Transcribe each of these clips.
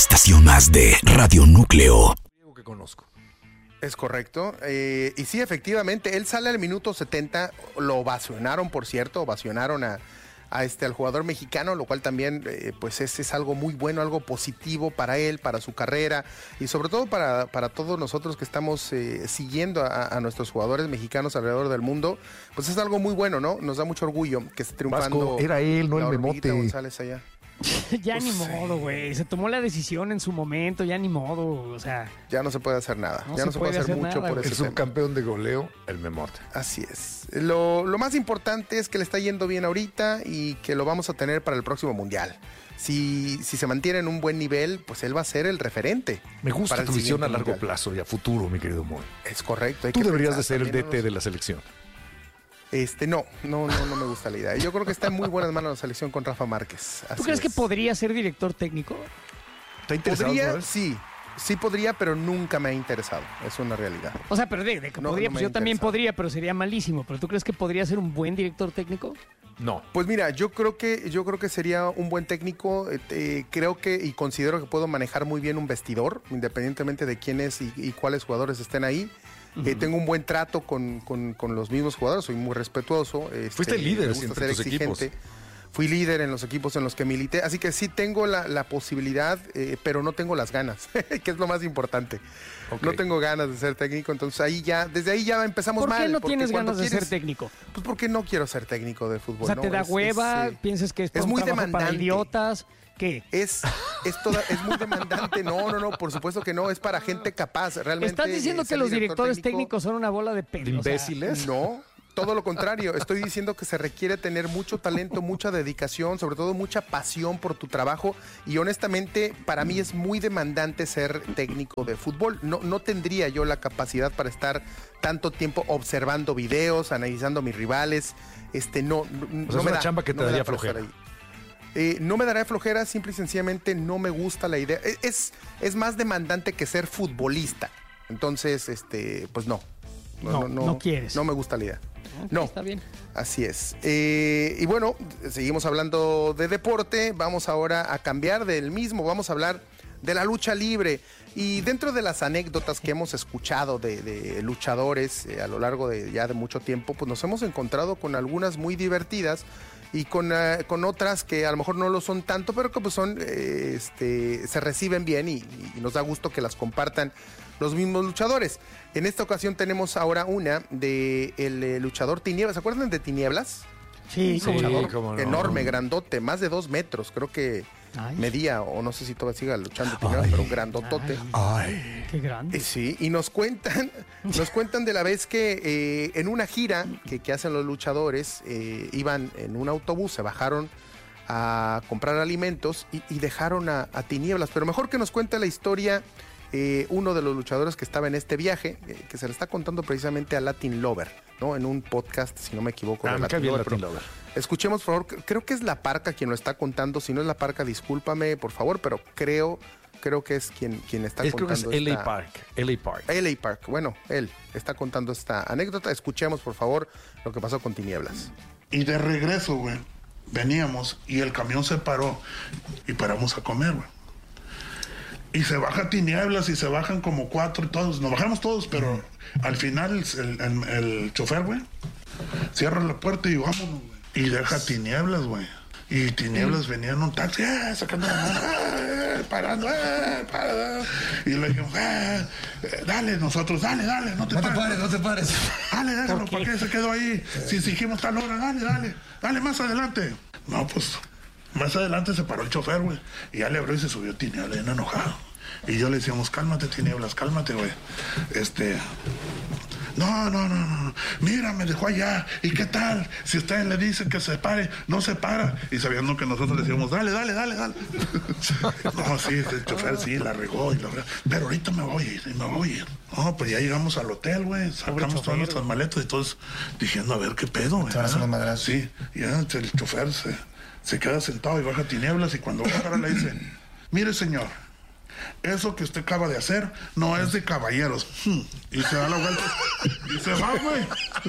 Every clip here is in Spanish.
Estación más de Radio Núcleo. Que conozco. Es correcto. Y sí, efectivamente, él sale al minuto 70. Lo ovacionaron, por cierto, ovacionaron al jugador mexicano, lo cual también pues es algo muy bueno, algo positivo para él, para su carrera y sobre todo para todos nosotros que estamos siguiendo a nuestros jugadores mexicanos alrededor del mundo. Pues es algo muy bueno, ¿no? Nos da mucho orgullo que esté triunfando. Vasco, era él, no la el hormiguita Memote. González allá. Ya ni modo, güey. Se tomó la decisión en su momento, ya ni modo. O sea, Ya no se puede hacer nada. No Ya se no se puede puede hacer hacer mucho nada, por güey. ese El tema. subcampeón de goleo, el Memote. Así es. Lo más importante es que le está yendo bien ahorita y que lo vamos a tener para el próximo Mundial. Si se mantiene en un buen nivel, pues él va a ser el referente. Me gusta para el tu visión a siguiente largo Mundial. plazo y a futuro, mi querido Moy. Es correcto. hay Tú que deberías de pensar ser el también en DT de la selección. No me gusta la idea. Yo creo que está en muy buenas manos la selección con Rafa Márquez. ¿tú Así crees que es. podría ser director técnico? ¿Está interesado? Podría, ¿no? sí podría, pero nunca me ha interesado. Es una realidad. O sea, pero de que No, podría, no pues me yo también interesa. podría, pero sería malísimo. ¿Pero tú crees que podría ser un buen director técnico? No. Pues mira, yo creo que sería un buen técnico. Creo que y considero que puedo manejar muy bien un vestidor, independientemente de quiénes y cuáles jugadores estén ahí. Tengo un buen trato con los mismos jugadores, soy muy respetuoso. Fuiste líder me gusta entre ser tus equipos. Fui líder en los equipos en los que milité, así que sí tengo la posibilidad, pero no tengo las ganas, que es lo más importante. Ok. No tengo ganas de ser técnico, entonces desde ahí ya empezamos ¿Por mal. qué no porque tienes cuando ganas de ser quieres- técnico? Pues porque no quiero ser técnico de fútbol. O sea, ¿no? ¿te da hueva? ¿Piensas que es es un muy trabajo para demandante. idiotas? ¿Qué? Es muy demandante. No, por supuesto que no. Es para gente capaz. Realmente. ¿Estás diciendo que ser los director directores técnico, técnicos son una bola de ¿De pelos? O sea, imbéciles? No, todo lo contrario. Estoy diciendo que se requiere tener mucho talento, mucha dedicación, sobre todo mucha pasión por tu trabajo. Y honestamente, para mí es muy demandante ser técnico de fútbol. No tendría yo la capacidad para estar tanto tiempo observando videos, analizando a mis rivales. No es me una da, chamba que te no me daría da para estar flojera. ahí. No me dará flojera, simple y sencillamente no me gusta la idea. Es más demandante que ser futbolista. Entonces, pues no. No quieres. No me gusta la idea. ok, No. Está bien. Así es. Y bueno, seguimos hablando de deporte. Vamos ahora a cambiar del mismo. Vamos a hablar de la lucha libre. Y dentro de las anécdotas que hemos escuchado de luchadores a lo largo de mucho tiempo, pues nos hemos encontrado con algunas muy divertidas y con otras que a lo mejor no lo son tanto, pero que pues se reciben bien y nos da gusto que las compartan los mismos luchadores. En esta ocasión tenemos ahora una de el luchador Tinieblas. ¿Se acuerdan de Tinieblas? Sí, Sí, luchador. cómo no. Enorme, grandote, más de 2 metros, creo que Ay. medía, o no sé si todavía siga luchando Tinieblas, pero un grandotote. Ay. Qué grande. Sí, y nos cuentan de la vez que en una gira que hacen los luchadores, iban en un autobús, se bajaron a comprar alimentos y dejaron a Tinieblas. Pero mejor que nos cuente la historia uno de los luchadores que estaba en este viaje, que se le está contando precisamente a Latin Lover, ¿no? En un podcast, si no me equivoco. de Me cae Latin bien Lover, Latin pero Lover. escuchemos, por favor. Creo que es La Parca quien lo está contando. Si no es La Parca, discúlpame, por favor, pero creo que es quien está Creo que es contando LA esta- Park. LA Park. LA Park. Bueno, él está contando esta anécdota. Escuchemos, por favor, lo que pasó con Tinieblas. Y de regreso, güey, veníamos y el camión se paró y paramos a comer, güey. Y se baja Tinieblas y se bajan como 4 y todos. Nos bajamos todos, pero al final el chofer, güey, cierra la puerta y vámonos, güey. Y deja Tinieblas, güey. Y Tinieblas venía en un taxi, sacando la mano, parando, parando. Y le dijimos, dale, nosotros, dale, no te pares. No te pares. Dale, déjalo, ¿para qué se quedó ahí? Si exigimos tal hora, dale, más adelante. No, pues, más adelante se paró el chofer, güey. Y ya le abrió y se subió Tinieblas, bien enojado. Y yo le decíamos, cálmate, Tinieblas, cálmate, güey. No. Mira, me dejó allá. ¿Y qué tal? Si usted le dice que se pare, no se para. Y sabiendo que nosotros le decíamos, dale. No, sí, el chofer sí, la regó. Pero ahorita me voy a ir. No, pues ya llegamos al hotel, güey. Sacamos todas nuestras maletas y todos diciendo, a ver qué pedo, güey. Te van a hacer unos madrazos. Sí, ya el chofer se queda sentado y baja Tinieblas. Y cuando baja le dice, mire, señor, eso que usted acaba de hacer no es de caballeros. Y se da la vuelta y se va, güey.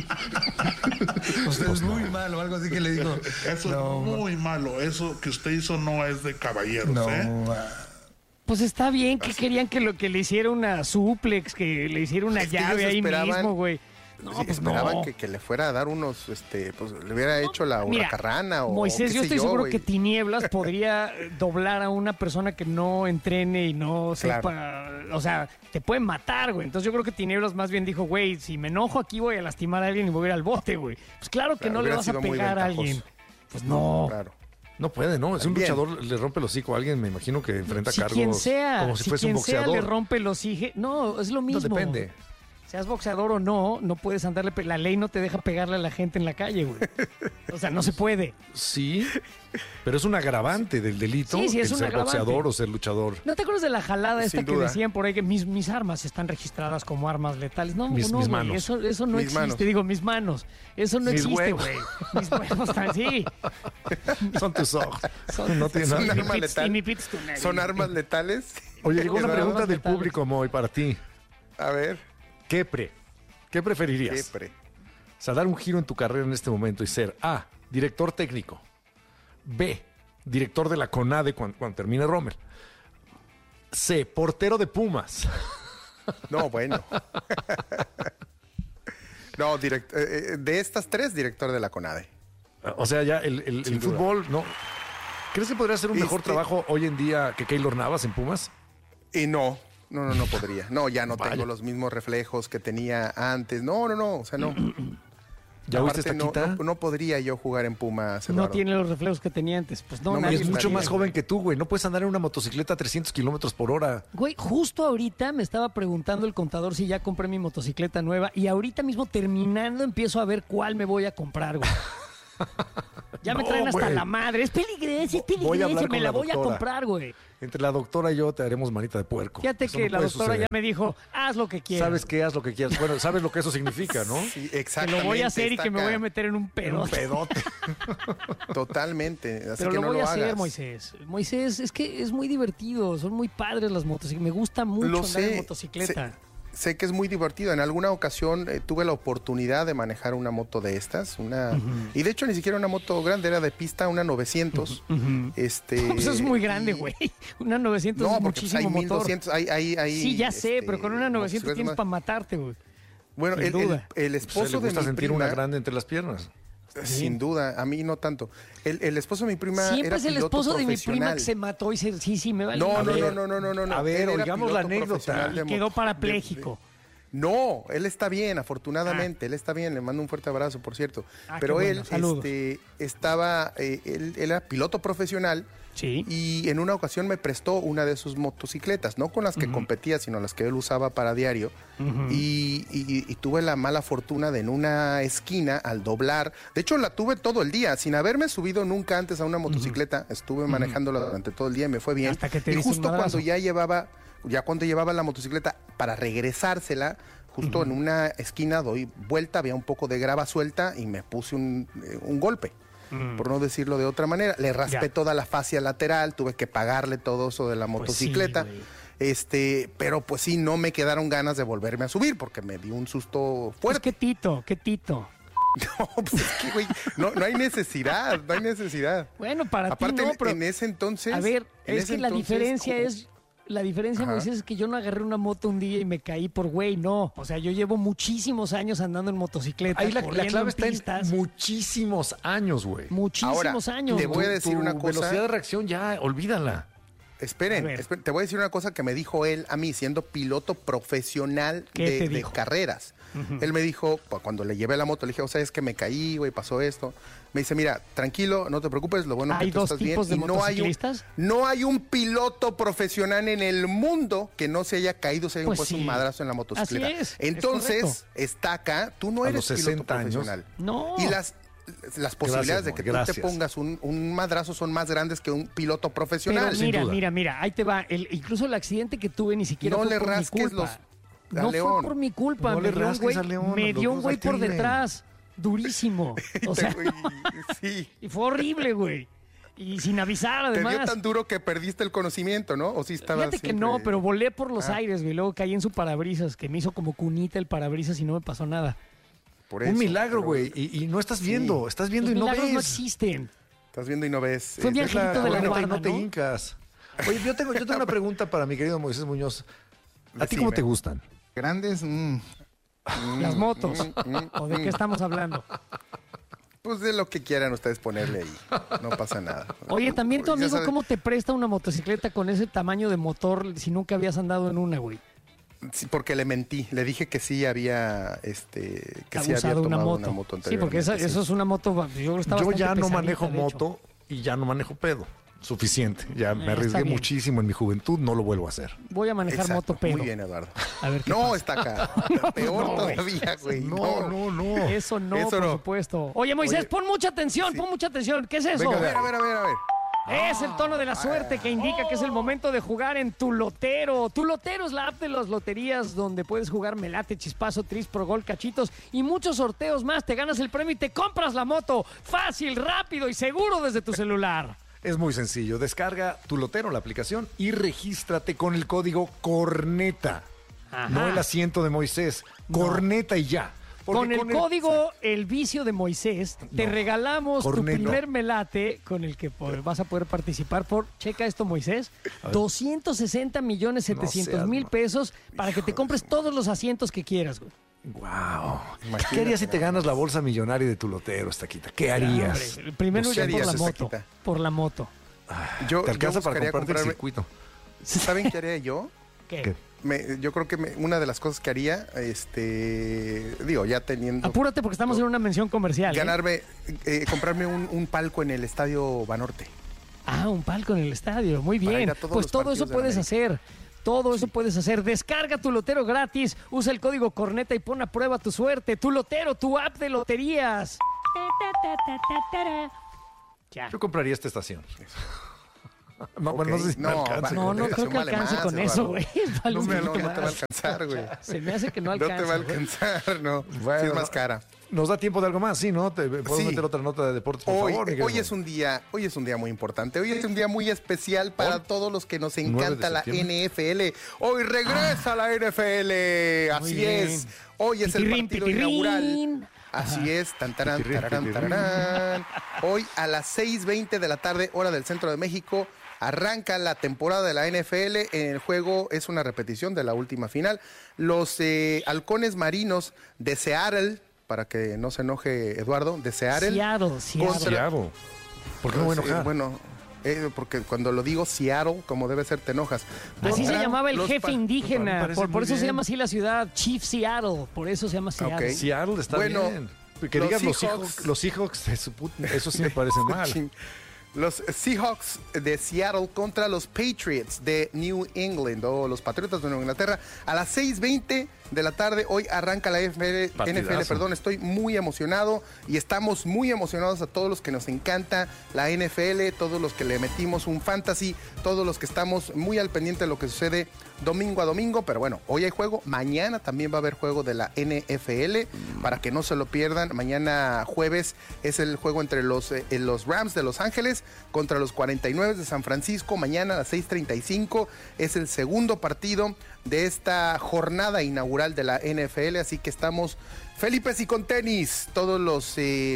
Usted es muy malo, algo así que le digo. Eso No, es muy malo. Eso que usted hizo no es de caballeros, No, ¿eh? Pues está bien que querían que le hiciera una suplex, que le hiciera una Es que llave ellos ahí esperaban- mismo, güey. No, Sí, pues esperaban no. que le fuera a dar unos, pues le hubiera hecho la Mira, huracarrana o Moisés, qué yo sé estoy seguro güey. que Tinieblas podría doblar a una persona que no entrene y no Claro. sepa, o sea, te puede matar, güey. Entonces yo creo que Tinieblas más bien dijo, güey, si me enojo aquí voy a lastimar a alguien y voy a ir al bote, güey. Pues claro que Claro, no le hubiera vas a sido muy pegar a ventajoso. alguien. Pues no. Claro. No puede, ¿no? Es un También. luchador, le rompe el hocico a alguien, me imagino que enfrenta Si cargos quien sea, como si fuese un quien sea boxeador. le rompe los hijos. No, es lo mismo. No depende. Seas boxeador o no, no puedes andarle. La ley no te deja pegarle a la gente en la calle, güey. O sea, no se puede. Sí, pero es un agravante del delito Sí, sí, es el un ser agravante. boxeador o ser luchador. ¿No te acuerdas de la jalada esta Sin que duda. decían por ahí que mis armas están registradas como armas letales? No, Mis no, güey, manos. eso no Mis existe. manos. Digo, mis manos. Eso no Mis existe, huevos. güey. Mis huevos están, sí. Son tus ojos. Son- No tiene Son nada. arma Y letal. mi pits tu nariz. ¿Son armas letales? Oye, llegó una Son pregunta armas del letales. público, Moy, para ti. A ver, ¿Qué preferirías? siempre. O sea, dar un giro en tu carrera en este momento y ser A, director técnico, B, director de la CONADE cuando termine Rommel, C, portero de Pumas. No, bueno. No, de estas tres, director de la CONADE. O sea, ya el Sin duda. fútbol, ¿no? ¿Crees que podría ser un mejor Este- trabajo hoy en día que Keylor Navas en Pumas? Y no podría. No, ya no Vaya. tengo los mismos reflejos que tenía antes. No, o sea, no. ¿Ya oíste Aparte, esta quita? no podría yo jugar en Pumas, No Eduardo. tiene los reflejos que tenía antes. Pues no, No me nadie Es gustaría. mucho lo más tiene. joven que tú, güey. No puedes andar en una motocicleta a 300 kilómetros por hora. Güey, justo ahorita me estaba preguntando el contador si ya compré mi motocicleta nueva y ahorita mismo terminando empiezo a ver cuál me voy a comprar, güey. Ya me No, traen hasta güey. la madre. Es peligrosa, Voy a hablar me con la la voy a doctora. comprar, güey. Entre la doctora y yo te haremos manita de puerco. Fíjate Eso que no la puede doctora ya suceder. me dijo, haz lo que quieras. Sabes que haz lo que quieras. Bueno, sabes lo que eso significa, ¿no? Sí, Que exactamente. lo voy a hacer y está que me acá. voy a meter en un Un pedo. pedote. Totalmente. Así Pero que lo no voy lo a hacer, hagas. Moisés. Moisés, es que es muy divertido. Son muy padres las motocicletas. Me gusta mucho Lo andar en sé. motocicleta. Sé que es muy divertido. En alguna ocasión tuve la oportunidad de manejar una moto de estas. Y de hecho ni siquiera una moto grande, era de pista, una 900. Pues es muy grande, y- güey. Una 900 No, es porque pues, hay muchísimo motor. 1200. Hay, Sí, ya sé, pero con una 900 motocicletas tienes más. para matarte, güey. Bueno, sin duda. el O sea, esposo le de gusta mi sentir prima, una grande entre las piernas. sin duda, a mí no tanto. El esposo de mi prima Siempre era es el piloto esposo de mi prima profesional. que se mató y se... Sí, me vale. No, madre. no. A ver, Él era oigamos la piloto anécdota. profesional de Quedó moto- parapléjico. No, él está bien, afortunadamente, él está bien, le mando un fuerte abrazo, por cierto. Ah, Pero qué él bueno, saludos. estaba, él era piloto profesional Sí. y en una ocasión me prestó una de sus motocicletas, no con las que competía, sino las que él usaba para diario. Y tuve la mala fortuna de en una esquina, al doblar, de hecho la tuve todo el día, sin haberme subido nunca antes a una motocicleta, estuve manejándola durante todo el día y me fue bien. Hasta que te y diste un justo madrazo. cuando llevaba la motocicleta para regresársela, justo en una esquina doy vuelta, había un poco de grava suelta y me puse un golpe. Por no decirlo de otra manera, le raspé Ya. toda la fascia lateral, tuve que pagarle todo eso de la Pues motocicleta. sí, Pero pues sí, no me quedaron ganas de volverme a subir porque me dio un susto Pues fuerte. qué tito. No, pues es que, güey, no hay necesidad, no hay necesidad. Bueno, para Aparte, ti no, pero... en ese entonces... A ver, en es ese que la entonces, diferencia ¿cómo? es... La diferencia, Ajá. Moisés, es que yo no agarré una moto un día y me caí por güey, no. O sea, yo llevo muchísimos años andando en motocicleta, Ahí la corriendo clave en está pistas, en muchísimos años, güey. muchísimos Ahora, años. te voy a güey. decir una cosa. Velocidad de reacción ya, olvídala. Esperen, A ver. te voy a decir una cosa que me dijo él a mí, siendo piloto profesional ¿Qué te de dijo? carreras. Él me dijo, pues, cuando le llevé la moto, le dije, o sea, es que me caí, güey, pasó esto. Me dice, mira, tranquilo, no te preocupes, lo bueno ¿Hay que tú dos estás bien. tipos de Y motociclistas? no hay un piloto profesional en el mundo que no se haya caído, se haya Pues puesto sí. un madrazo en la motocicleta. Así es Entonces, correcto. está acá, tú no A eres los 60 piloto años. profesional. No. Y las posibilidades de Moy, que tú gracias. te pongas un madrazo son más grandes que un piloto Pero profesional. mira, ahí te va. Incluso el accidente que tuve ni siquiera No fue le por mi rasques culpa. los- a No fue León. por mi culpa. No me le dio un rasques güey, a León, me los dio un dos güey al por crimen. detrás. Durísimo. O sea, Güey, sí. y fue horrible, güey. Y sin avisar, Te dio además. tan duro que perdiste el conocimiento, ¿no? O sí estabas Fíjate que siempre- no, pero volé por los Ah. aires, güey. Luego caí en su parabrisas, que me hizo como cunita el parabrisas y no me pasó nada. Por Un eso, milagro, pero güey. Y no estás viendo, estás viendo Los y no milagros no ves. existen. Estás viendo y no ves. Fue mi Es angelito de la Acuérdate, guarda, no te ¿no? hincas. Oye, yo tengo una pregunta para mi querido Moisés Muñoz. ¿A ti Decime. cómo te gustan? Grandes, Las motos. ¿O de qué estamos hablando? Pues de lo que quieran ustedes ponerle ahí. No pasa nada. Oye, también tu Ya amigo, sabes- ¿cómo te presta una motocicleta con ese tamaño de motor si nunca habías andado en una, güey? Sí, porque le mentí. Le dije que sí había, que sí había Usado tomado una moto Sí, porque anteriormente, eso es una moto, yo creo que está Yo bastante ya no pesadita, manejo de hecho. moto y ya no manejo pedo. Suficiente. Ya me Está arriesgué bien. muchísimo en mi juventud, no lo vuelvo a hacer. Voy a manejar Exacto. moto, pero... Muy bien, Eduardo. A ver qué No, pasa. está acá. Peor todavía, güey. No. Eso no, Eso por no. supuesto. Oye, Moisés, Oye, pon mucha atención, pon mucha atención. ¿Qué es eso? A ver. Es el tono de la suerte que indica que es el momento de jugar en Tu Lotero. Tu Lotero es la app de las loterías donde puedes jugar Melate, Chispazo, Tris, Pro Gol, Cachitos y muchos sorteos más. Te ganas el premio y te compras la moto. Fácil, rápido y seguro desde tu celular. Es muy sencillo. Descarga Tu Lotero, la aplicación, y regístrate con el código CORNETA. Ajá. No el asiento de Moisés. Corneta y ya. Porque Con el código El Vicio de Moisés, te No. regalamos tu Corneto. primer melate con el que vas a poder participar por, checa esto Moisés, 260,700,000 pesos para que te compres todos los asientos que quieras, güey. Wow. Imagínate ¿Qué harías si te nada ganas la bolsa millonaria de Tu Lotero, Estaquita? ¿Qué harías? Hombre, primero No sé, ya por la harías, moto. Estaquita. Por la moto. Yo ¿Te alcanza para buscaría comprarte el comprarme- circuito? ¿Saben qué haría yo? ¿Qué? ¿Qué? Yo creo que una de las cosas que haría, digo, ya teniendo... Apúrate porque estamos en una mención comercial. ¿eh? Ganarme, comprarme un palco en el Estadio Banorte. Ah, un palco en el estadio. Muy Para ir bien. a todos Pues los todo partidos eso de la puedes América. hacer. Todo eso puedes hacer. Descarga Tu Lotero gratis. Usa el código CORNETA y pon a prueba tu suerte. Tu Lotero, tu app de loterías. Ya. Yo compraría esta estación. No, bueno, no Ok. sé si me No, alcance. No, no creo que Vale alcance más, con eso, Eduardo. güey. Vale No, un no, poquito no te va a más. alcanzar, güey. Se me hace que no No alcanza. te va a güey. alcanzar, no. Bueno, Sí es más cara. Nos da tiempo de algo más, sí, ¿no? ¿Te puedo Sí. meter otra nota de deportes, por favor? mi Hoy querido? es un día muy importante. Hoy es un día muy especial para Hoy, todos los que nos 9 encanta de la septiembre. NFL. Hoy regresa la NFL. Así bien. es. Hoy es el Pitirrín, partido pitirrín. inaugural. Así es, tan, tarán, Pitirrín, tararán, pitirrín. tararán. Hoy a las 6:20 de la tarde, hora del centro de México, arranca la temporada de la NFL. El juego es una repetición de la última final. Los halcones marinos de Seattle, para que no se enoje Eduardo, de Seattle. Seattle. Seattle. ¿Por qué me voy a enojar? Bueno, porque cuando lo digo Seattle, como debe ser, te enojas. Así se Contra llamaba el los jefe me indígena. parece Por muy eso se bien. llama así la ciudad. Chief Seattle. Por eso se llama Seattle. Ok. Seattle está Bueno, bien. Que los digas Seahawks- los Seahawks, eso sí me parece mal. Los Seahawks de Seattle contra los Patriots de New England o los Patriotas de Nueva Inglaterra a las 6:20 de la tarde. Hoy arranca la NFL, Partidazo. estoy muy emocionado y estamos muy emocionados a todos los que nos encanta la NFL, todos los que le metimos un fantasy, todos los que estamos muy al pendiente de lo que sucede domingo a domingo, pero bueno, hoy hay juego, mañana también va a haber juego de la NFL, para que no se lo pierdan. Mañana jueves es el juego entre los Rams de Los Ángeles contra los 49 de San Francisco. Mañana a las 6:35 es el segundo partido de esta jornada inaugural de la NFL, así que estamos felices y con tenis, todos los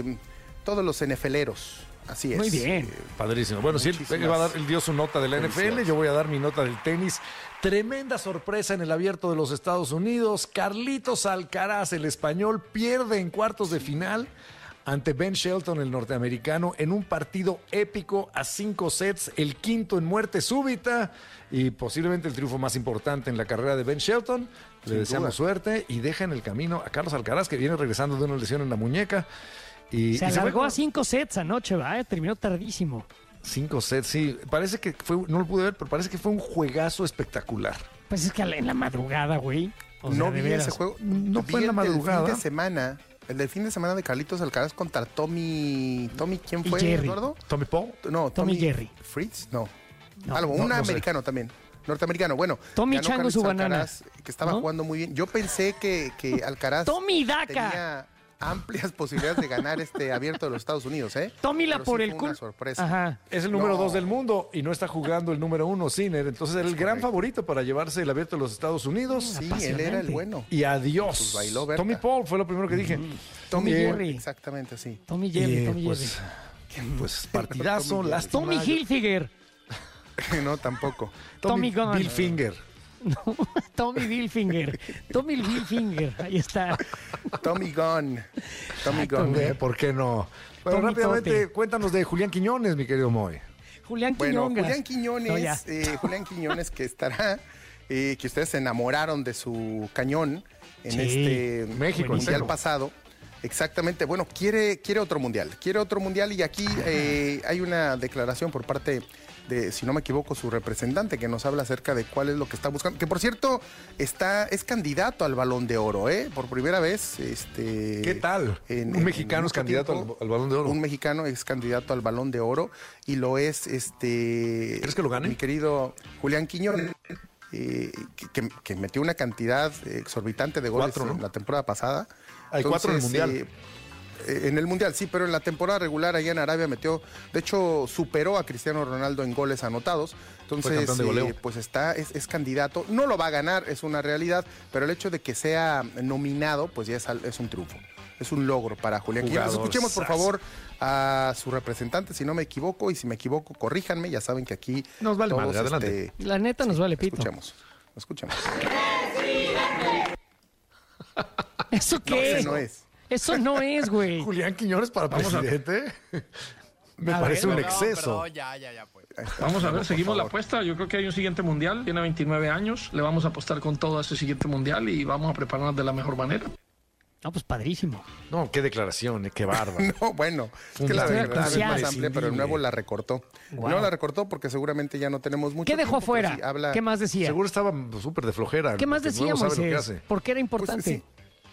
NFLeros. Así es. Muy bien. Padrísimo. Bueno, si Muchísimas él dio su nota de la NFL, felicidades. yo voy a dar mi nota del tenis. Tremenda sorpresa en el Abierto de los Estados Unidos. Carlitos Alcaraz, el español, pierde en cuartos de final ante Ben Shelton, el norteamericano, en un partido épico a 5 sets, el quinto en muerte súbita y posiblemente el triunfo más importante en la carrera de Ben Shelton. Le Sin deseamos duda. suerte y deja en el camino a Carlos Alcaraz, que viene regresando de una lesión en la muñeca. Y Se fue alargó con a 5 sets anoche, ¿va? Terminó tardísimo. 5 sets, sí. Parece que fue, no lo pude ver, pero parece que fue un juegazo espectacular. Pues es que en la madrugada, güey. O sea, No de vi veras. ese juego. No Vi fue en la el del madrugada. fin de semana. El del fin de semana de Carlitos Alcaraz contra Tommy, ¿quién Y fue, Jerry. Eduardo? Tommy Paul. No, Tommy Jerry. Fritz, no. No, Algo, no, un no sé. americano también. Norteamericano, bueno. Tommy ganó Chango Carlitos su banana. Alcaraz, que estaba ¿No? jugando muy bien. Yo pensé que Alcaraz Tommy Daca. tenía amplias posibilidades de ganar este Abierto de los Estados Unidos, ¿eh? Tómila Pero por sí el fue culo. una sorpresa. Ajá. Es el número No. 2 del mundo y no está jugando el número 1, Sinner. Entonces era el gran favorito para llevarse el Abierto de los Estados Unidos. Sí, él apasionante. era el bueno. Y adiós. Pues bailó Berta. Tommy Paul fue lo primero que dije. Tommy Jerry. Exactamente, sí. Tommy Jerry, Tommy pues, Jerry. pues partidazo, Tommy lástima. Tommy Hilfiger. No, tampoco. Tommy Gunn. Bill Finger. No, Tommy Hilfiger. Tommy Hilfiger. Ahí está. Tommy Gunn. Tommy Gunn. ¿Por qué no? Bueno, Tommy rápidamente, Tote. cuéntanos de Julián Quiñones, mi querido Moy. Julián Bueno, Quiñongas. Julián Quiñones, No, ya. Julián Quiñones que estará, que ustedes se enamoraron de su cañón en Sí, este México, mundial en seco. pasado. Exactamente, bueno, quiere otro mundial y aquí hay una declaración por parte de, si no me equivoco, su representante que nos habla acerca de cuál es lo que está buscando, que por cierto es candidato al Balón de Oro, por primera vez. ¿Qué tal? Un mexicano es mucho candidato tiempo, al Balón de Oro. Un mexicano es candidato al Balón de Oro y lo es ¿Crees que lo gane? mi querido Julián Quiñones. Que metió una cantidad exorbitante de goles 4, ¿no? en la temporada pasada. Hay 4 en el Mundial. En el Mundial, sí, pero en la temporada regular allá en Arabia metió, de hecho, superó a Cristiano Ronaldo en goles anotados. Entonces, campeón de goleo. pues es candidato. No lo va a ganar, es una realidad, pero el hecho de que sea nominado, pues ya es un triunfo. Es un logro para Julián Quiñones. Jugador, Escuchemos, por sas. favor, a su representante, si no me equivoco, y si me equivoco, corríjanme. Ya saben que aquí Nos vale madre, adelante. La neta nos vale pito. Escuchemos. ¿Eso No, qué? ese no es. Eso no es, güey. Julián Quiñones para presidente. Me A parece ver. un exceso. Perdón, ya, pues. Vamos a ver, seguimos la favor. apuesta. Yo creo que hay un siguiente mundial. Tiene 29 años. Le vamos a apostar con todo a ese siguiente mundial y vamos a prepararnos de la mejor manera. No, pues padrísimo. No, qué declaración, qué bárbaro. No, bueno, es que Un la historia declaración es crucial. más amplia, pero el nuevo la recortó. Wow. No la recortó porque seguramente ya no tenemos mucho ¿Qué dejó tiempo, pero fuera? sí habla- ¿Qué más decía? Seguro estaba súper de flojera. ¿Qué más porque decía, no sabe lo que Moisés? hace. ¿Por qué era Pues, importante? sí.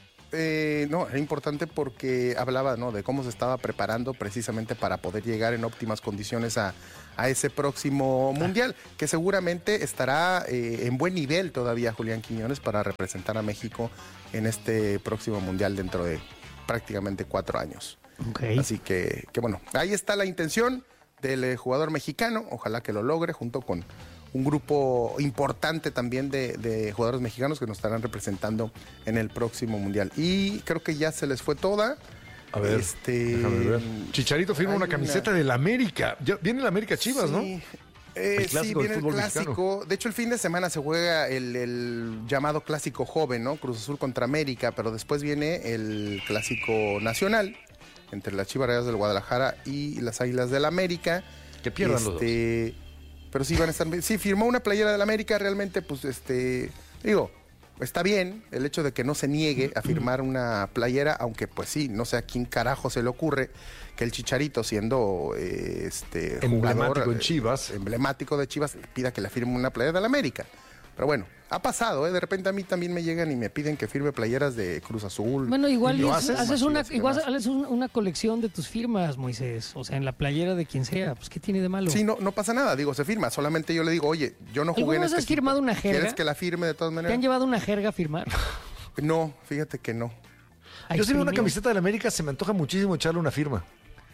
No, era importante porque hablaba, ¿no?, de cómo se estaba preparando precisamente para poder llegar en óptimas condiciones a ese próximo mundial, que seguramente estará en buen nivel todavía Julián Quiñones para representar a México en este próximo mundial dentro de prácticamente 4 años. Ok. Así que bueno, ahí está la intención del jugador mexicano, ojalá que lo logre junto con un grupo importante también de jugadores mexicanos que nos estarán representando en el próximo mundial. Y creo que ya se les fue toda. A ver, déjame ver. Chicharito firma hay una camiseta del América. Ya viene el América Chivas, ¿no? Sí. El Sí, clásico del viene el fútbol clásico. De hecho, el fin de semana se juega el llamado clásico joven, ¿no? Cruz Azul contra América, pero después viene el clásico nacional entre las Chivas Rayadas del Guadalajara y las Águilas del América. Que pierdan los dos. Pero sí van a estar. Sí, firmó una playera del América, realmente, pues, digo, está bien el hecho de que no se niegue a firmar una playera, aunque pues sí, no sé a quién carajo se le ocurre que el Chicharito, siendo Emblemático jugador, en Chivas. emblemático de Chivas, pida que le firme una playera del América. Pero bueno, ha pasado, de repente a mí también me llegan y me piden que firme playeras de Cruz Azul. Bueno, igual Y lo haces Chivas y igual demás. haces una colección de tus firmas, Moisés. O sea, en la playera de quien sea. Pues, ¿qué tiene de malo? Sí, no pasa nada, digo, se firma. Solamente yo le digo, oye, yo no jugué ¿Alguna en vez este has firmado equipo. una jerga? ¿Quieres que la firme de todas ¿Te maneras? han llevado una jerga a firmar? No, fíjate que no. A Yo si veo una exprimir. camiseta del América, se me antoja muchísimo echarle una firma.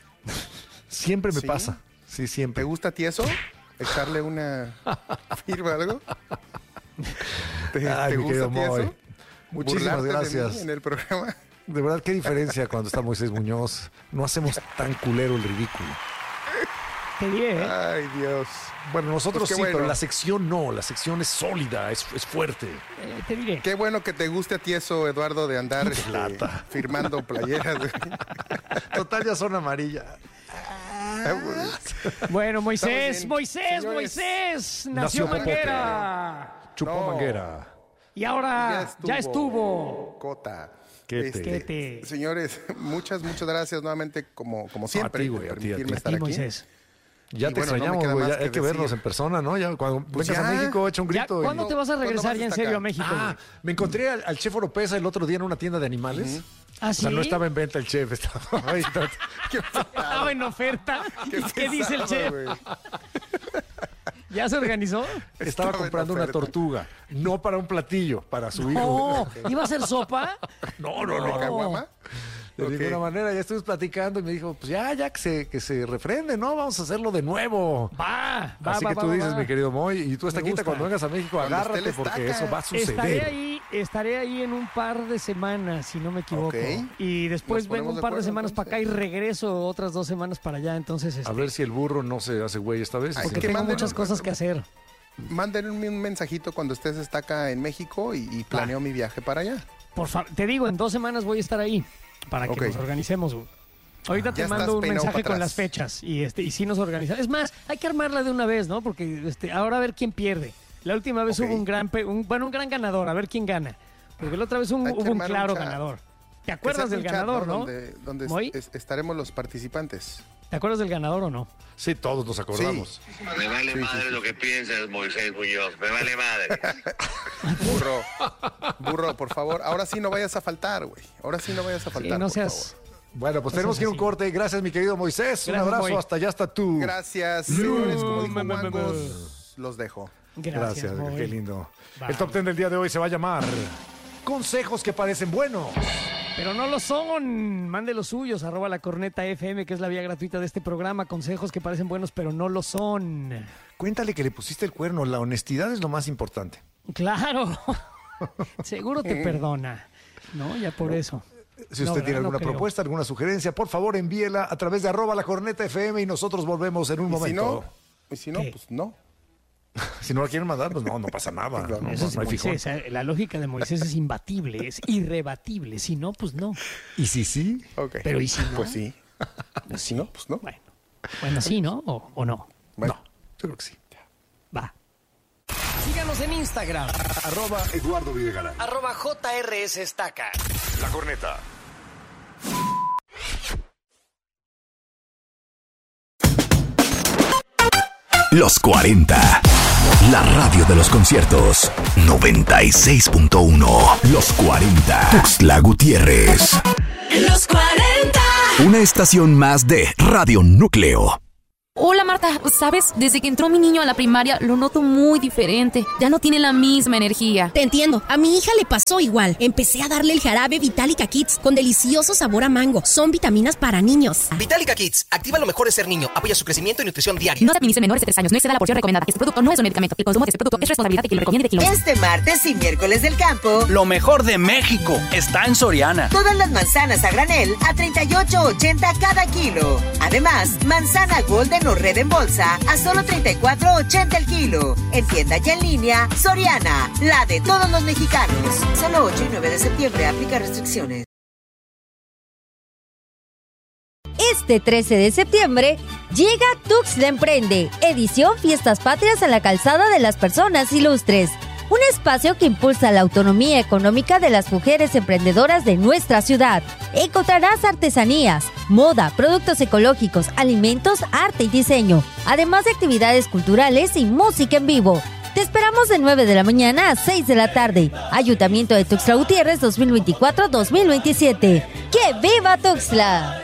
Siempre me ¿Sí? pasa. Sí, ¿Te siempre. gusta a ti eso? ¿Echarle una firma algo? ¿Te Ay, mi gusta a querido ti Moy. eso? Muchísimas ¿Burlarte de mí gracias. en el programa? De verdad, qué diferencia cuando está Moisés Muñoz. No hacemos tan culero el ridículo. Te diré, ¿eh? Ay, Dios. Bueno, nosotros Pues qué sí, bueno. pero la sección no. La sección es sólida, es fuerte. Te diré. Qué bueno que te guste a ti eso, Eduardo, de andar Plata. firmando playeras. Total, ya son amarillas. Bueno, Moisés, bien. Moisés, Señores, Moisés. nació Nació Popote. Manguera. Chupó No. manguera. Y ahora ya estuvo. Cota. Qué Qué te- Señores, muchas gracias nuevamente, como siempre, ti, güey, por a ti, a ti. permitirme A estar ti, aquí. Moisés. Ya Y te bueno, no me extrañamos, queda güey. más Ya que hay que vernos decir. en persona, ¿no? Ya cuando Pues vengas a ya. México, echa un Ya, grito. ¿Cuándo te vas a regresar ya en serio a México? Ah, me encontré al chef Oropesa el otro día en una tienda de animales. ¿Ah, O sea, sí? no estaba en venta el chef, estaba ahí. Estaba en oferta. ¿Qué dice el chef? Güey. ¿Ya se organizó? Estaba Estaba en comprando una oferta. tortuga, no para un platillo, para su hijo. Oh, ¿iba a ser sopa? No, no, ¿De no. caguama? De ninguna manera, ya estuvimos platicando y me dijo, pues ya que se refrende, ¿no? Vamos a hacerlo de nuevo. Así que tú dices, mi querido Moy, y tú esta quinta cuando vengas a México, Cuando agárrate porque eso va a suceder. Estaré ahí en un par de semanas, si no me equivoco. Ok. Y después Nos vengo ponemos un de par de acuerdo, semanas para acá y regreso otras 2 semanas para allá. Entonces, A ver si el burro no se hace güey esta vez. Ay, porque que tengo manden muchas cosas que hacer. Mándenme un mensajito cuando estés acá en México y planeo mi viaje para allá. Por favor, te digo, en 2 semanas voy a estar ahí para que Ok. nos organicemos. Güey. Ahorita te Ya mando estás un peinado mensaje para con atrás. las fechas y sí nos organizamos. Es más, hay que armarla de una vez, ¿no? Porque ahora a ver quién pierde. La última vez Ok. hubo un gran ganador, a ver quién gana. Porque la otra vez Hay que hubo un armar un claro chat. ganador. ¿Te Que acuerdas se del hace un chat, ganador, no? Donde ¿Moy? estaremos los participantes. ¿Te acuerdas del ganador o no? Sí, todos nos acordamos. Me vale madre lo que piensas, Moisés Muñoz. Me vale madre. Burro, por favor. Ahora sí no vayas a faltar, güey. Ahora sí no vayas a faltar, Sí, no por seas... favor. Bueno, pues No tenemos seas que ir a un así. corte. Gracias, mi querido Moisés. Un Gracias, abrazo. Moy. Hasta allá está tú. Gracias, señores. Como dijo Mangos, los dejo. Gracias, Moy. Qué lindo. Bye. El top 10 del día de hoy se va a llamar Consejos que parecen buenos. Pero no lo son. Mande los suyos, @lacorneta_fm, que es la vía gratuita de este programa. Consejos que parecen buenos, pero no lo son. Cuéntale que le pusiste el cuerno. La honestidad es lo más importante. Claro. Seguro te perdona. No, ya por eso. Si No, usted tiene no alguna creo. propuesta, alguna sugerencia, por favor envíela a través de @lacorneta_fm y nosotros volvemos en un Y si momento. no, ¿Qué? pues no. Si no la quieren mandar, pues no pasa nada. Claro. No, Eso no es hay fijón. Moisés, la lógica de Moisés es imbatible, es irrebatible. Si no, pues no. ¿Y si sí? Ok. Pero ¿y si no? Pues sí. Si no, pues no. Bueno, sí, ¿no? ¿O no? Bueno. No, yo creo que sí. Va. Síganos en Instagram, Eduardo Videgaray. @JRSEstaca. La Corneta. Los 40. La radio de los conciertos. 96.1. Los 40. Tuxtla Gutiérrez. Los 40. Una estación más de Radio Núcleo. Hola Marta, ¿sabes? Desde que entró mi niño a la primaria lo noto muy diferente. Ya no tiene la misma energía. Te entiendo, a mi hija le pasó igual. Empecé a darle el jarabe Vitalica Kids con delicioso sabor a mango. Son vitaminas para niños. Vitalica Kids, activa lo mejor de ser niño, apoya su crecimiento y nutrición diaria. No se administre menores de 3 años, no exceda la porción recomendada. Este producto no es un medicamento. El consumo de este producto es responsabilidad de quien lo recomiende y de quien lo usa. Este martes y miércoles del campo, lo mejor de México está en Soriana. Todas las manzanas a granel a $38.80 cada kilo. Además, manzana Golden o Red en bolsa a solo $34.80 el kilo. En tienda y en línea, Soriana, la de todos los mexicanos. Solo 8 y 9 de septiembre, aplica restricciones. Este 13 de septiembre llega Tuxtla Emprende, edición Fiestas Patrias en la Calzada de las Personas Ilustres. Un espacio que impulsa la autonomía económica de las mujeres emprendedoras de nuestra ciudad. Encontrarás artesanías, moda, productos ecológicos, alimentos, arte y diseño, además de actividades culturales y música en vivo. Te esperamos de 9 de la mañana a 6 de la tarde. Ayuntamiento de Tuxtla Gutiérrez 2024-2027. ¡Que viva Tuxtla!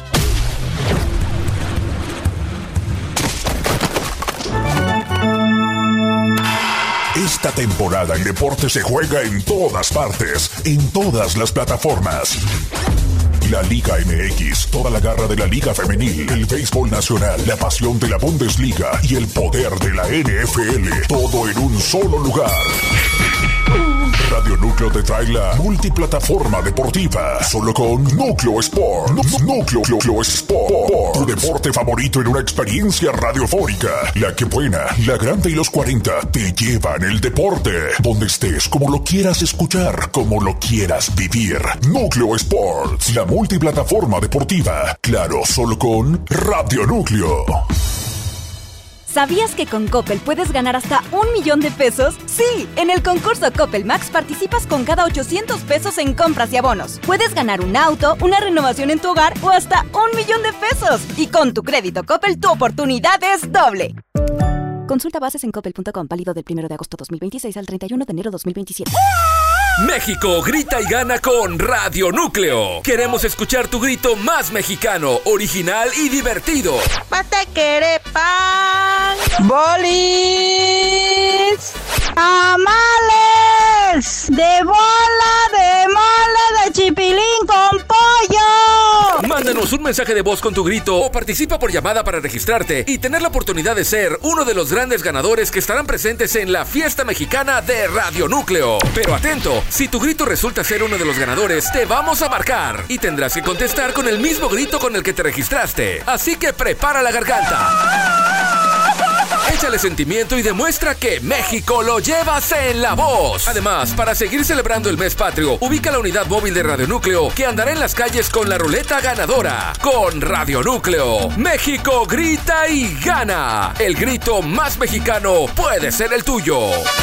Esta temporada el deporte se juega en todas partes, en todas las plataformas. La Liga MX, toda la garra de la Liga Femenil, el béisbol nacional, la pasión de la Bundesliga y el poder de la NFL, todo en un solo lugar. Radio Núcleo te trae la multiplataforma deportiva, solo con Núcleo Sport. Núcleo Sport, tu deporte favorito en una experiencia radiofónica. La que buena, la grande y los 40 te llevan el deporte, donde estés, como lo quieras escuchar, como lo quieras vivir. Núcleo Sports, la multiplataforma deportiva, claro, solo con Radio Núcleo. ¿Sabías que con Coppel puedes ganar hasta $1,000,000 de pesos? Sí, en el concurso Coppel Max participas con cada 800 pesos en compras y abonos. Puedes ganar un auto, una renovación en tu hogar o hasta $1,000,000 de pesos. Y con tu crédito Coppel, tu oportunidad es doble. Consulta bases en coppel.com, válido del 1 de agosto 2026 al 31 de enero 2027. México grita y gana con Radio Núcleo. Queremos escuchar tu grito más mexicano, original y divertido. Patequerepan, bolis, tamales, de bola, de mole, de chipilín con pollo. mensaje de voz con tu grito o participa por llamada para registrarte y tener la oportunidad de ser uno de los grandes ganadores que estarán presentes en la fiesta mexicana de Radio Núcleo. Pero atento, si tu grito resulta ser uno de los ganadores, te vamos a marcar y tendrás que contestar con el mismo grito con el que te registraste. Así que prepara la garganta. Échale sentimiento y demuestra que México lo llevas en la voz. Además, para seguir celebrando el mes patrio, ubica la unidad móvil de Radio Núcleo que andará en las calles con la ruleta ganadora. Con Radio Núcleo, México grita y gana. El grito más mexicano puede ser el tuyo.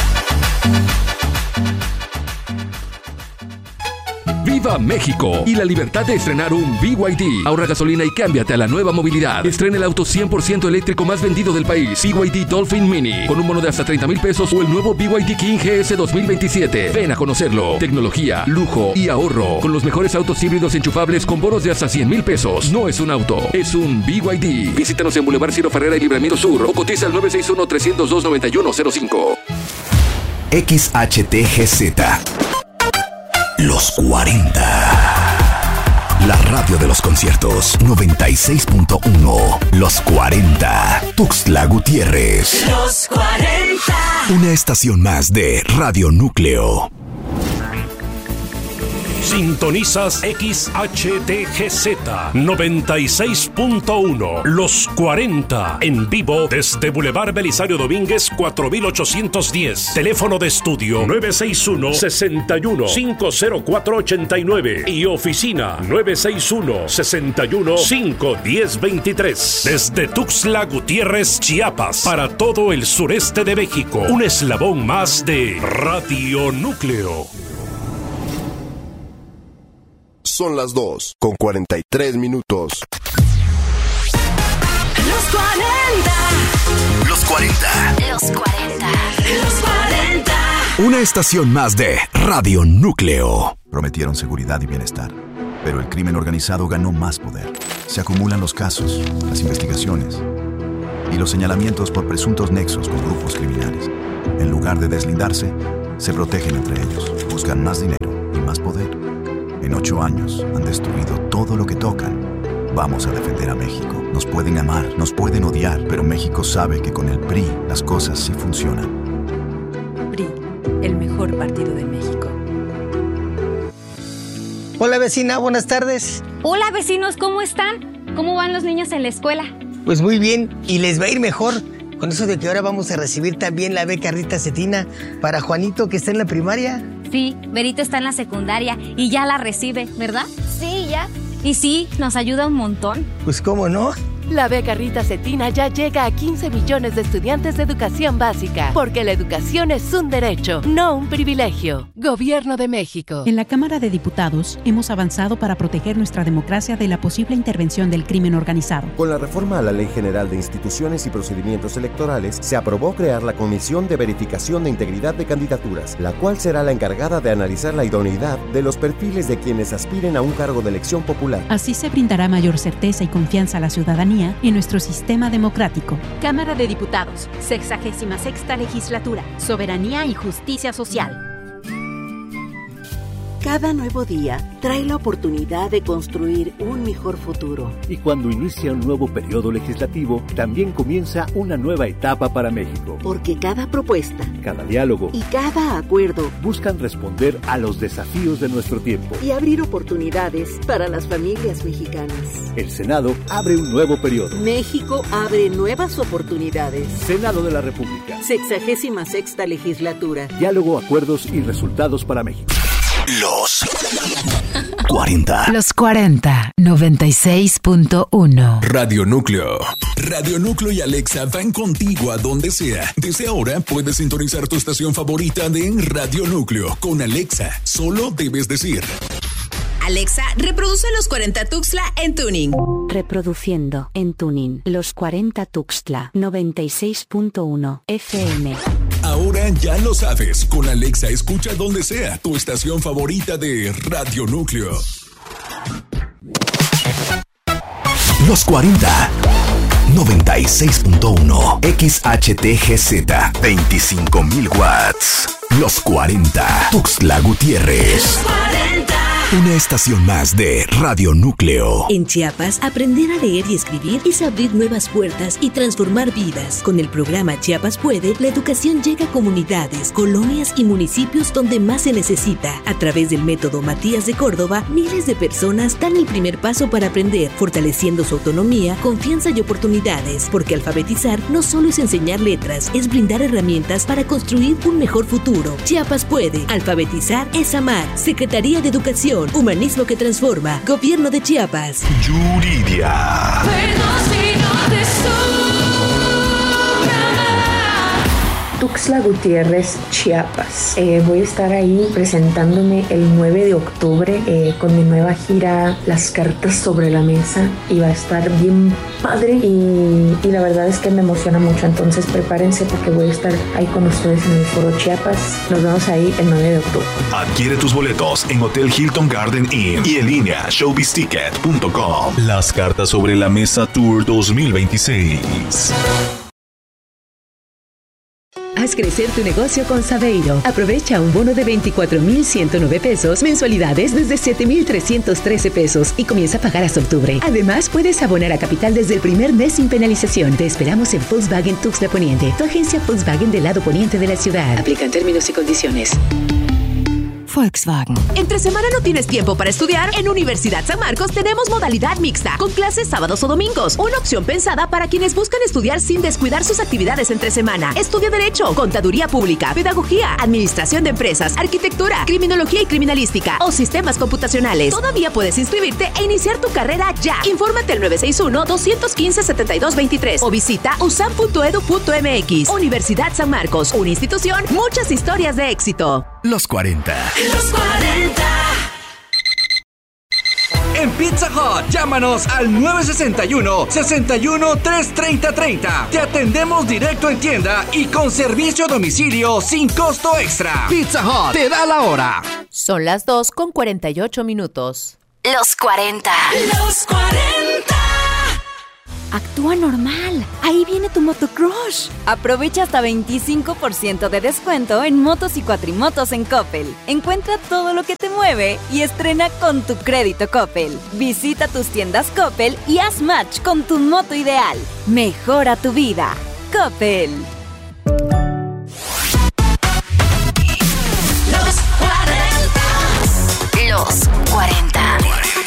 ¡Viva México! Y la libertad de estrenar un BYD. Ahorra gasolina y cámbiate a la nueva movilidad. Estrena el auto 100% eléctrico más vendido del país. BYD Dolphin Mini. Con un bono de hasta 30,000 pesos o el nuevo BYD King GS 2027. Ven a conocerlo. Tecnología, lujo y ahorro. Con los mejores autos híbridos enchufables con bonos de hasta 100,000 pesos. No es un auto, es un BYD. Visítanos en Boulevard Ciro Ferrera y Libramiento Sur o cotiza al 961-302-9105. XHTGZ. Los 40. La radio de los conciertos 96.1. Los 40. Tuxtla Gutiérrez. Los 40. Una estación más de Radio Núcleo. Sintonizas XHTGZ 96.1 Los 40 en vivo desde Boulevard Belisario Domínguez 4810. Teléfono de estudio 961-61-50489 y oficina 961-61-51023. Desde Tuxtla Gutiérrez, Chiapas, para todo el sureste de México. Un eslabón más de Radio Núcleo. Son las 2:43 minutos. Los 40. Los 40. Los 40. Los 40. Una estación más de Radio Núcleo. Prometieron seguridad y bienestar, pero el crimen organizado ganó más poder. Se acumulan los casos, las investigaciones y los señalamientos por presuntos nexos con grupos criminales. En lugar de deslindarse, se protegen entre ellos, buscan más dinero y más poder. En 8 años han destruido todo lo que tocan. Vamos a defender a México. Nos pueden amar, nos pueden odiar, pero México sabe que con el PRI las cosas sí funcionan. PRI, el mejor partido de México. Hola vecina, buenas tardes. Hola vecinos, ¿cómo están? ¿Cómo van los niños en la escuela? Pues muy bien, y les va a ir mejor. Con eso de que ahora vamos a recibir también la beca Rita Cetina para Juanito, que está en la primaria. Sí, Berito está en la secundaria y ya la recibe, ¿verdad? Sí, ya. Y sí, nos ayuda un montón. Pues cómo no. La beca Rita Cetina ya llega a 15 millones de estudiantes de educación básica, porque la educación es un derecho, no un privilegio. Gobierno de México. En la Cámara de Diputados hemos avanzado para proteger nuestra democracia de la posible intervención del crimen organizado. Con la reforma a la Ley General de Instituciones y Procedimientos Electorales, se aprobó crear la Comisión de Verificación de Integridad de Candidaturas, la cual será la encargada de analizar la idoneidad de los perfiles de quienes aspiren a un cargo de elección popular. Así se brindará mayor certeza y confianza a la ciudadanía en nuestro sistema democrático. Cámara de Diputados, 66ª Legislatura, Soberanía y Justicia Social. Cada nuevo día trae la oportunidad de construir un mejor futuro. Y cuando inicia un nuevo periodo legislativo, también comienza una nueva etapa para México. Porque cada propuesta, cada diálogo y cada acuerdo buscan responder a los desafíos de nuestro tiempo y abrir oportunidades para las familias mexicanas. El Senado abre un nuevo periodo. México abre nuevas oportunidades. Senado de la República. 66ª Legislatura. Diálogo, acuerdos y resultados para México. Los 40. Los 40, 96.1. Radio Núcleo. Radio Núcleo y Alexa van contigo a donde sea. Desde ahora puedes sintonizar tu estación favorita de Radio Núcleo. Con Alexa, solo debes decir: Alexa, reproduce Los 40 Tuxtla en Tuning. Reproduciendo en Tuning. Los 40 Tuxtla, 96.1 FM. Ahora ya lo sabes. Con Alexa escucha donde sea tu estación favorita de Radio Núcleo. Los 40. 96.1 XHTGZ 25,000 watts. Los 40 Tuxtla Gutiérrez. Una estación más de Radio Núcleo. En Chiapas, aprender a leer y escribir es abrir nuevas puertas y transformar vidas. Con el programa Chiapas Puede, la educación llega a comunidades, colonias y municipios donde más se necesita. A través del método Matías de Córdoba, miles de personas dan el primer paso para aprender, fortaleciendo su autonomía, confianza y oportunidades. Porque alfabetizar no solo es enseñar letras, es brindar herramientas para construir un mejor futuro. Chiapas Puede. Alfabetizar es amar. Secretaría de Educación. Humanismo que transforma. Gobierno de Chiapas. Yuridia. Tuxtla Gutiérrez, Chiapas. Voy a estar ahí presentándome el 9 de octubre con mi nueva gira Las Cartas sobre la Mesa y va a estar bien padre y la verdad es que me emociona mucho, entonces prepárense porque voy a estar ahí con ustedes en el Foro Chiapas. Nos vemos ahí el 9 de octubre. Adquiere tus boletos en Hotel Hilton Garden Inn y en línea showbizticket.com. Las Cartas sobre la Mesa Tour 2026. Haz crecer tu negocio con Saveiro. Aprovecha un bono de 24,109 pesos, mensualidades desde 7,313 pesos y comienza a pagar hasta octubre. Además, puedes abonar a capital desde el primer mes sin penalización. Te esperamos en Volkswagen Tuxtla Poniente, tu agencia Volkswagen del lado poniente de la ciudad. Aplican términos y condiciones. Volkswagen. ¿Entre semana no tienes tiempo para estudiar? En Universidad San Marcos tenemos modalidad mixta, con clases sábados o domingos. Una opción pensada para quienes buscan estudiar sin descuidar sus actividades entre semana. Estudia Derecho, Contaduría Pública, Pedagogía, Administración de Empresas, Arquitectura, Criminología y Criminalística o Sistemas Computacionales. Todavía puedes inscribirte e iniciar tu carrera ya. Infórmate al 961-215-7223 o visita usam.edu.mx. Universidad San Marcos, una institución, muchas historias de éxito. Los 40. Los 40. En Pizza Hut, llámanos al 961-61-330-30. Te atendemos directo en tienda y con servicio a domicilio sin costo extra. Pizza Hut te da la hora. Son las 2:48. Los 40. Los 40. Actúa normal. Ahí viene tu motocrush. Aprovecha hasta 25% de descuento en motos y cuatrimotos en Coppel. Encuentra todo lo que te mueve y estrena con tu crédito Coppel. Visita tus tiendas Coppel y haz match con tu moto ideal. Mejora tu vida. Coppel. Los 40. Los 40.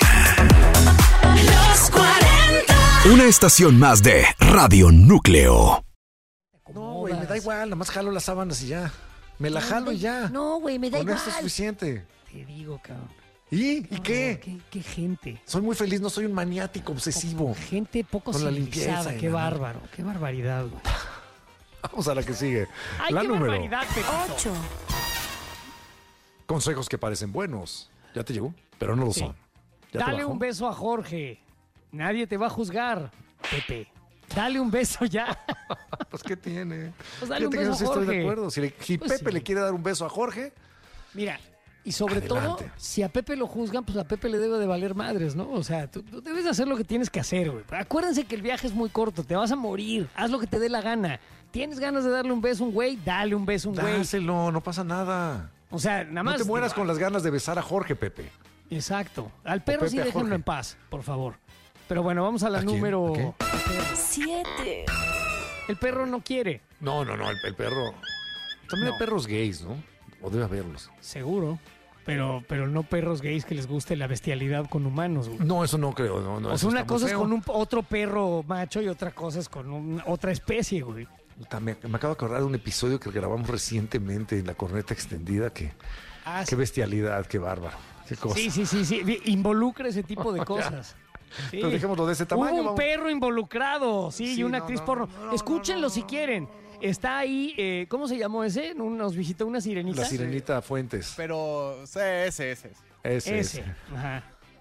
Los 40. Una estación más de Radio Núcleo. No, güey, me da igual, nada más jalo las sábanas y ya. Me la jalo y ya. No, güey, me da igual. Con esto es suficiente. Te digo, cabrón. ¿Y qué? ¿Qué gente? Soy muy feliz, no soy un maniático obsesivo. Gente poco con la civilizada, limpieza. Qué bárbaro, qué barbaridad, güey. Vamos a la que sigue. Ay, la qué número 8. Consejos que parecen buenos. ¿Ya te llegó? Pero no lo son. ¿Ya Dale un beso a Jorge. Nadie te va a juzgar, Pepe. Dale un beso ya. Pues, ¿qué tiene? Pues dale un beso a Jorge. Jorge. Estoy de acuerdo. Si Pues Pepe le quiere dar un beso a Jorge... Mira, y sobre todo, si a Pepe lo juzgan, pues a Pepe le debe de valer madres, ¿no? O sea, tú debes de hacer lo que tienes que hacer, güey. Acuérdense que el viaje es muy corto, te vas a morir. Haz lo que te dé la gana. ¿Tienes ganas de darle un beso a un güey? Dale un beso a un güey. Dáselo, no pasa nada. O sea, nada más... No te mueras con las ganas de besar a Jorge, Pepe. Exacto. Al perro Pepe sí déjenlo en paz, por favor. Pero bueno, vamos a la número... 7. El perro no quiere. No, el perro... También hay perros gays, ¿no? O debe haberlos. Seguro. Pero no perros gays que les guste la bestialidad con humanos, güey. No, eso no creo. No, o sea, una cosa es con otro perro macho y otra cosa es con otra especie, güey. Me acabo de acordar de un episodio que grabamos recientemente en la corneta extendida que... qué bestialidad, qué bárbaro. Qué cosa. Sí. Involucra ese tipo de cosas. Sí. Entonces dejémoslo de ese tamaño. Hubo un perro involucrado, y una actriz porno. Escúchenlo si quieren. Está ahí, ¿cómo se llamó ese? Nos visitó una sirenita. La sirenita Fuentes. Pero ese. Ajá.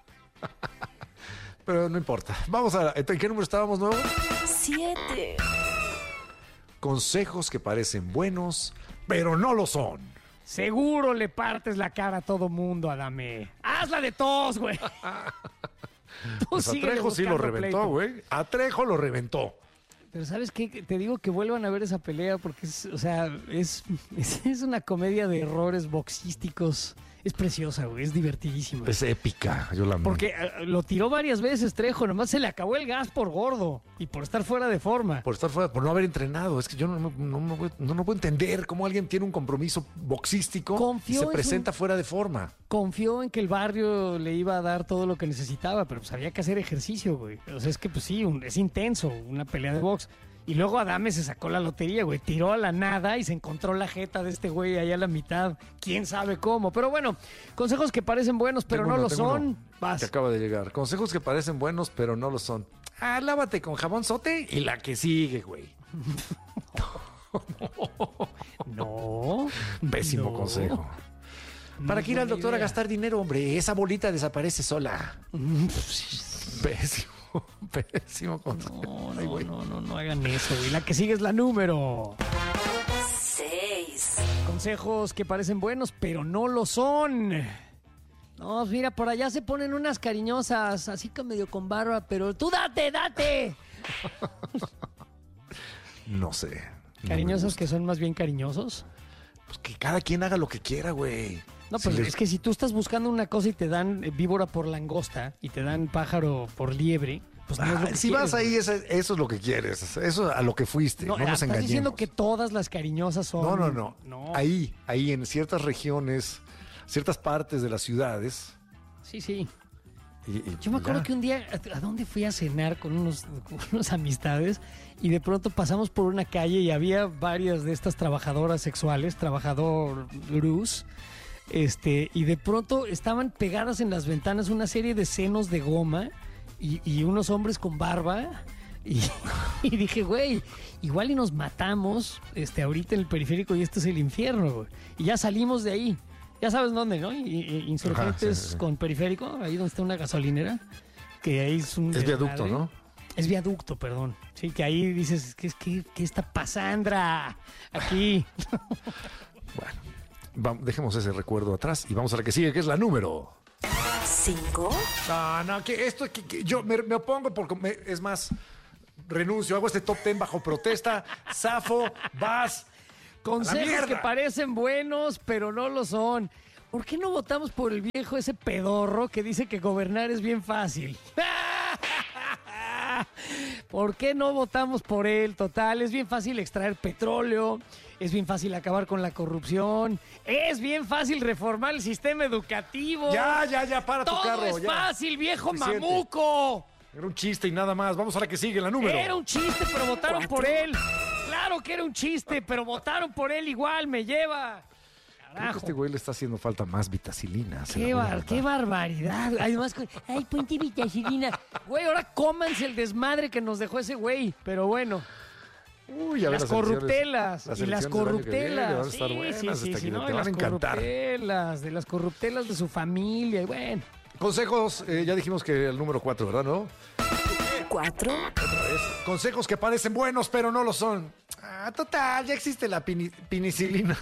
Pero no importa. Vamos a... ¿En qué número estábamos nuevo? 7. Consejos que parecen buenos, pero no lo son. Seguro le partes la cara a todo mundo, Adame. Hazla de tos, güey. Pues a Trejo sí lo reventó, güey. A Trejo lo reventó. Pero ¿sabes qué? Te digo que vuelvan a ver esa pelea porque es una comedia de errores boxísticos. Es preciosa, güey, es divertidísima. Es épica, yo la amo. Porque lo tiró varias veces Trejo, nomás se le acabó el gas por gordo y por estar fuera de forma. Por no haber entrenado. Es que yo no puedo entender cómo alguien tiene un compromiso boxístico y se presenta fuera de forma. Confió en que el barrio le iba a dar todo lo que necesitaba, pero pues había que hacer ejercicio, güey. O sea, es que pues sí, es intenso una pelea de box. Y luego Adame se sacó la lotería, güey. Tiró a la nada y se encontró la jeta de este güey allá a la mitad. ¿Quién sabe cómo? Pero bueno, consejos que parecen buenos, pero no lo son. Vas. Que acaba de llegar. Consejos que parecen buenos, pero no lo son. Lávate con jabón sote y la que sigue, güey. No. Pésimo consejo. ¿Para qué ir al doctor a gastar dinero, hombre? Esa bolita desaparece sola. Pésimo consejo. No hagan eso, güey. La que sigue es la número 6. Consejos que parecen buenos, pero no lo son. No, mira, por allá se ponen unas cariñosas, así que medio con barba, pero tú date. No sé. ¿Cariñosos que son más bien cariñosos? Pues que cada quien haga lo que quiera, güey. No, pero es que si tú estás buscando una cosa y te dan víbora por langosta y te dan pájaro por liebre, pues no es lo que si quieres, vas ahí, eso es lo que quieres. Eso a lo que fuiste. No nos estás engañemos. diciendo que todas las cariñosas son... No. Ahí en ciertas regiones, ciertas partes de las ciudades. Sí. Yo me acuerdo que un día, ¿a dónde fui a cenar con unos amistades? Y de pronto pasamos por una calle y había varias de estas trabajadoras sexuales, trabajadores, y de pronto estaban pegadas en las ventanas una serie de senos de goma y unos hombres con barba. Y dije, güey, igual y nos matamos ahorita en el periférico y este es el infierno, güey. Y ya salimos de ahí. Ya sabes dónde, ¿no? Insurgentes. Sí. Con periférico, ahí donde está una gasolinera, que ahí es un... Es viaducto, ¿no? Es viaducto, perdón. Sí, que ahí dices, ¿qué está pasando aquí? Bueno, dejemos ese recuerdo atrás y vamos a la que sigue, que es la número 5. No, que yo me opongo porque es más, renuncio, hago este top 10 bajo protesta. Zafo, vas... Consejos que parecen buenos, pero no lo son. ¿Por qué no votamos por el viejo ese pedorro que dice que gobernar es bien fácil? ¿Por qué no votamos por él? Total, es bien fácil extraer petróleo, es bien fácil acabar con la corrupción, es bien fácil reformar el sistema educativo. Ya, para tu carro. Todo es fácil, viejo mamuco. Era un chiste y nada más. Vamos a la que sigue, la número. Era un chiste, pero votaron por él. Claro que era un chiste, pero votaron por él igual, me lleva. Creo que a este güey le está haciendo falta más vitacilina. Qué barbaridad. Además, ponte vitacilina. Güey, ahora cómanse el desmadre que nos dejó ese güey. Pero bueno. Uy, a ver, las corruptelas. Y las corruptelas. Van a estar buenas, te van a encantar. De las corruptelas de su familia. Y bueno. Consejos, ya dijimos que el número 4, ¿verdad? ¿No? 4. Consejos que parecen buenos, pero no lo son. Total, ya existe la penicilina.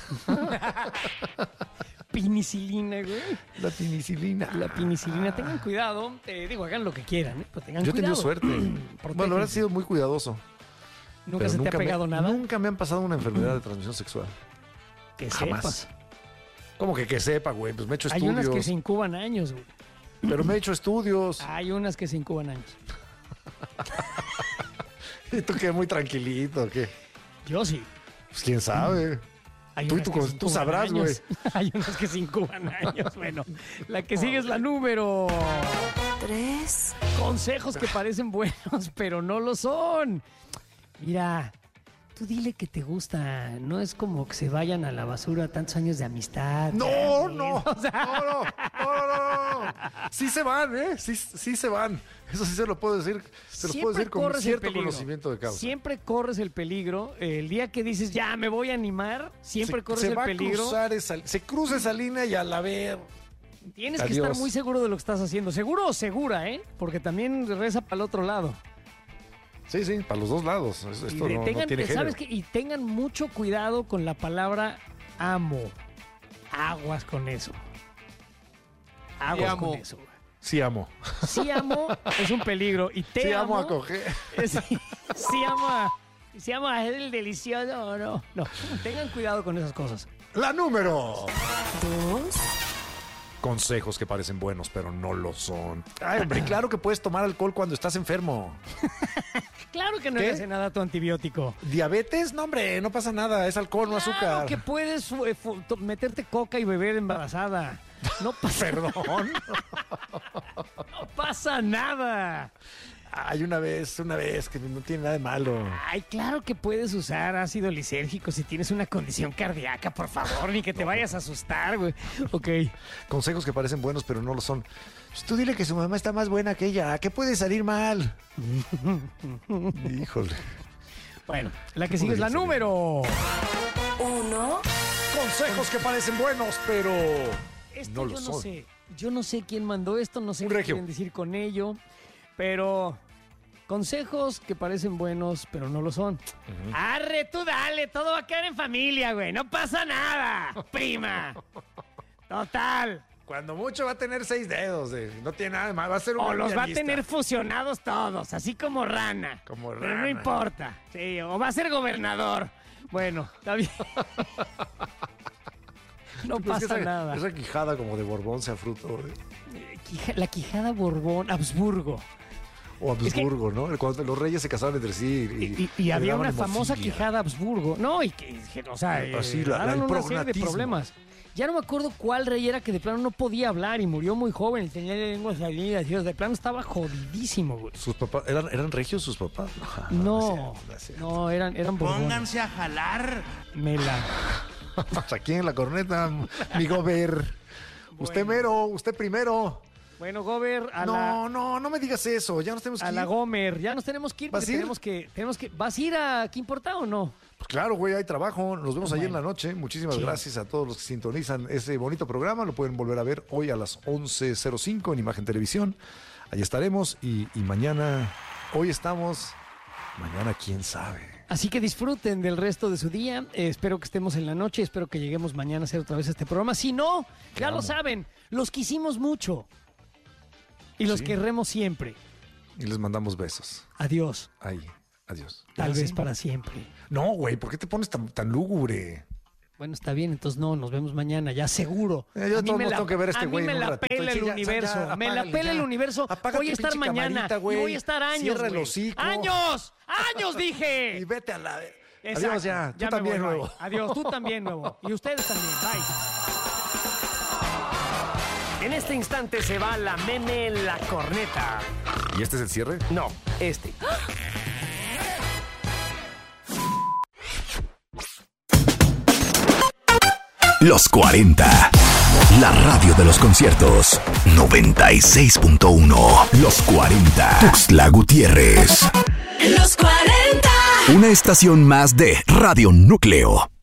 Penicilina, güey. La penicilina. Tengan cuidado. Hagan lo que quieran, ¿eh? Pero tengan cuidado. Yo he tenido suerte. Bueno, ahora he sido muy cuidadoso. ¿Nunca se te ha pegado nada? Nunca me han pasado una enfermedad de transmisión sexual. Que jamás. Sepas. ¿Cómo que sepa, güey? Pues me he hecho Hay estudios. unas que se incuban años, güey. Pero me he hecho estudios. Hay unas que se incuban años. ¿Y tú qué? ¿Muy tranquilito o qué? Yo sí. Pues quién sabe. Tú sabrás, güey. Hay unas que se incuban años. Bueno, la que sigue es la número 3. Consejos que parecen buenos, pero no lo son. Mira, tú dile que te gusta. No es como que se vayan a la basura tantos años de amistad. No. O sea... No. Sí se van, ¿eh? Sí se van. Eso sí se lo puedo decir. Se lo puedo decir con cierto conocimiento de causa. Siempre corres el peligro. El día que dices, ya me voy a animar, siempre corres el peligro. Se cruza esa línea y al ver. Tienes que estar muy seguro de lo que estás haciendo. Seguro o segura, ¿eh? Porque también reza para el otro lado. Sí, para los dos lados. Esto no tiene género. ¿Sabes qué? Y tengan mucho cuidado con la palabra amo. Aguas con eso. Aguas con eso. Sí amo. Sí amo es un peligro. Y te sí amo a coger. Sí amo ¿Se llama el delicioso o no? No, tengan cuidado con esas cosas. La número 2. Consejos que parecen buenos, pero no lo son. Ay, hombre, claro que puedes tomar alcohol cuando estás enfermo. Claro que no le hace nada a tu antibiótico. ¿Diabetes? No, hombre, no pasa nada. Es alcohol, no azúcar. Claro que puedes meterte coca y beber embarazada. No pasa Perdón. No pasa nada. Ay, una vez, que no tiene nada de malo. Ay, claro que puedes usar ácido lisérgico si tienes una condición cardíaca, por favor, ni que te vayas a asustar, güey. Ok. Consejos que parecen buenos, pero no lo son. Tú dile que su mamá está más buena que ella. ¿Qué puede salir mal? Híjole. Bueno, la que sigue es la número 1. Consejos que parecen buenos, pero no lo son. Yo no sé quién mandó esto, no sé qué quieren decir con ello, pero consejos que parecen buenos, pero no lo son. Arre, tú dale, todo va a quedar en familia, güey. No pasa nada, prima. Total. Cuando mucho va a tener 6 dedos, no tiene nada de mal, va a ser un o los pianista. Va a tener fusionados todos, así como rana. Pero no importa. Sí, o va a ser gobernador. Bueno, está bien. No pasa nada. Esa quijada como de Borbón sea fruto. La quijada Borbón, Habsburgo. O Habsburgo, ¿no? Cuando los reyes se casaron entre sí. Y había una famosa quijada Habsburgo. No, o sea, daban una serie de problemas. Ya no me acuerdo cuál rey era que de plano no podía hablar y murió muy joven y tenía lenguas salidas. De plano estaba jodidísimo, güey. ¿Sus papás eran regios sus papás? No, eran borbones. Pónganse a jalar. Aquí en la corneta, mi gober. Usted mero, usted primero. Bueno, Gober, no me digas eso. Ya nos tenemos que ir. A la Gomer, ya nos tenemos que ir. ¿Vas a ir? Tenemos que. ¿Vas a ir a ¿Qué importa o no? Pues claro, güey, hay trabajo. Nos vemos ayer en la noche. Muchísimas gracias a todos los que sintonizan ese bonito programa. Lo pueden volver a ver hoy a las 11:05 en Imagen Televisión. Allí estaremos y mañana, hoy estamos, mañana quién sabe. Así que disfruten del resto de su día. Espero que estemos en la noche. Espero que lleguemos mañana a hacer otra vez este programa. Si no, ya lo saben, los quisimos mucho. Y los querremos siempre. Y les mandamos besos. Adiós. Ahí, adiós. Tal vez para siempre. No, güey, ¿por qué te pones tan lúgubre? Bueno, está bien, entonces nos vemos mañana, ya seguro. Yo tengo que ver a este güey. A mí me la pela el universo. Me la pela el universo. Voy a estar mañana y voy a estar años. Cierra el hocico. ¡Años! ¡Años, dije! Y vete a la... Exacto. Adiós ya. Tú también, nuevo. Adiós, tú también, nuevo. Y ustedes también. Bye. En este instante se va la meme en la corneta. ¿Y este es el cierre? No, este. Los 40. La radio de los conciertos. 96.1. Los 40. Tuxtla Gutiérrez. Los 40. Una estación más de Radio Núcleo.